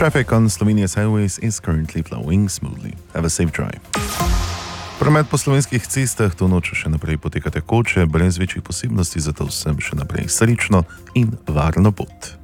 Traffic on Slovenia's highways is currently flowing smoothly. Have a safe drive. Promet po slovenskih cestah to noč še naprej poteka tekoče, brez večjih posebnosti, zato vsem še naprej srečno in varno pot.